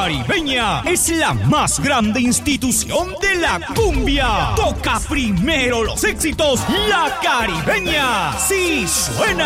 Caribeña es la más grande institución de la cumbia. Toca primero los éxitos La Caribeña. ¡Sí suena!